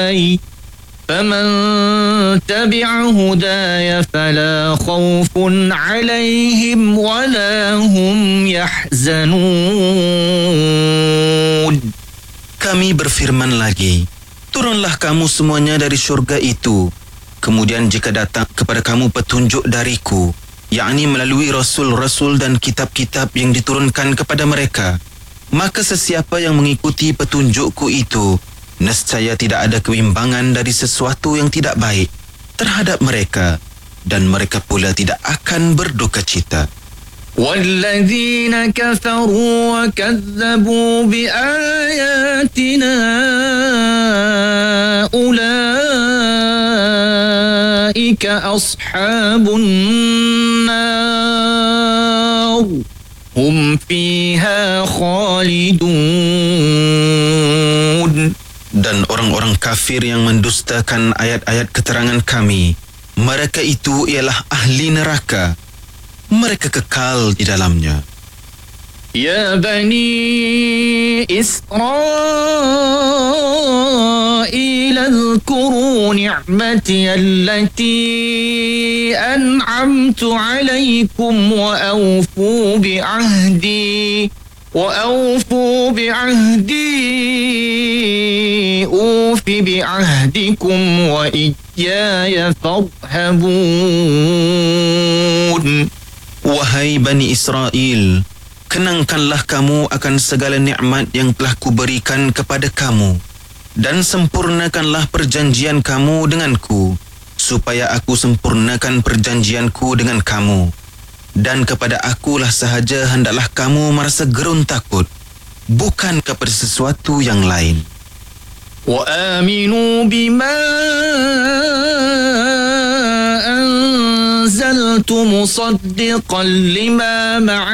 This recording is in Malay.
فمن تبع هداي فلا خوف عليهم ولا هم يحزنون. Kami berfirman lagi, turunlah kamu semuanya dari syurga itu. Kemudian jika datang kepada kamu petunjuk dariku, yakni melalui rasul-rasul dan kitab-kitab yang diturunkan kepada mereka, maka sesiapa yang mengikuti petunjukku itu, nescaya tidak ada kebimbangan dari sesuatu yang tidak baik terhadap mereka, dan mereka pula tidak akan berduka cita. وَالَّذِينَ كَفَرُوا وَكَذَّبُوا بِآيَاتِنَا أُولَئِكَ أَصْحَابُ النَّارِ هُمْ فِيهَا خَالِدُونَ. Dan orang-orang kafir yang mendustakan ayat-ayat keterangan kami, mereka itu ialah ahli neraka. Mereka kekal di dalamnya. Ya Bani Israel, اذكروا نعمتي التي أنعمت عليكم وأوفوا بعهدي أوف بعهدكم وإياي فارهبون. Wahai Bani Israel, kenangkanlah kamu akan segala nikmat yang telah kuberikan kepada kamu, dan sempurnakanlah perjanjian kamu denganku, supaya aku sempurnakan perjanjianku dengan kamu. Dan kepada akulah sahaja hendaklah kamu merasa gerun takut, bukan kepada sesuatu yang lain. وآمنوا بما أنزلت مصدقا لما معكم